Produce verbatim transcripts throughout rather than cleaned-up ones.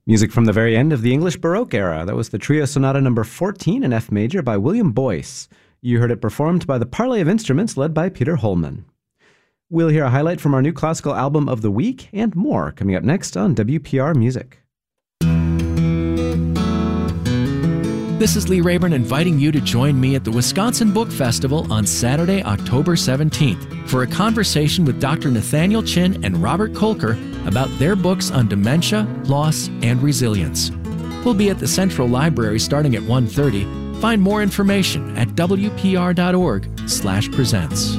Music from the very end of the English Baroque era. That was the Trio Sonata number fourteen in F major by William Boyce. You heard it performed by the Parley of Instruments led by Peter Holman. We'll hear a highlight from our new classical album of the week and more coming up next on W P R Music. This is Lee Rayburn inviting you to join me at the Wisconsin Book Festival on Saturday, October seventeenth for a conversation with Doctor Nathaniel Chin and Robert Kolker about their books on dementia, loss, and resilience. We'll be at the Central Library starting at one thirty. Find more information at w p r dot org slash presents.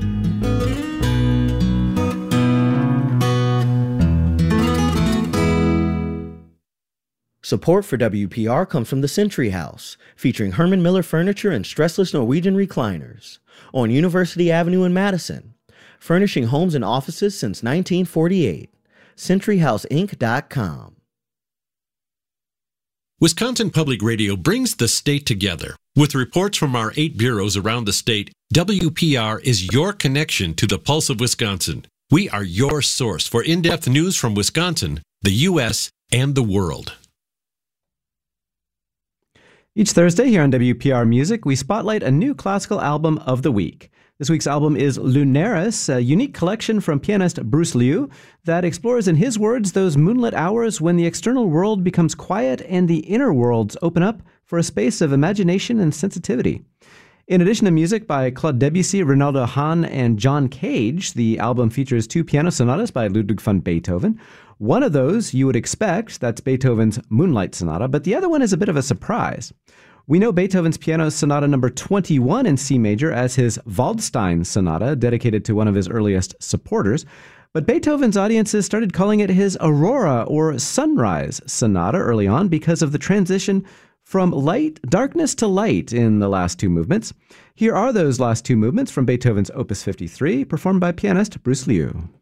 Support for W P R comes from the Century House, featuring Herman Miller furniture and stressless Norwegian recliners, on University Avenue in Madison, furnishing homes and offices since nineteen forty-eight. century house inc dot com. Wisconsin Public Radio brings the state together. With reports from our eight bureaus around the state, W P R is your connection to the pulse of Wisconsin. We are your source for in-depth news from Wisconsin, the U S, and the world. Each Thursday here on W P R Music, we spotlight a new classical album of the week. This week's album is Lunaris, a unique collection from pianist Bruce Liu that explores, in his words, those moonlit hours when the external world becomes quiet and the inner worlds open up for a space of imagination and sensitivity. In addition to music by Claude Debussy, Reynaldo Hahn, and John Cage, the album features two piano sonatas by Ludwig van Beethoven. One of those you would expect, that's Beethoven's Moonlight Sonata, but the other one is a bit of a surprise. We know Beethoven's Piano Sonata number twenty-one in C major as his Waldstein Sonata, dedicated to one of his earliest supporters, but Beethoven's audiences started calling it his Aurora or Sunrise Sonata early on because of the transition from light, darkness to light in the last two movements. Here are those last two movements from Beethoven's Opus fifty-three, performed by pianist Bruce Liu.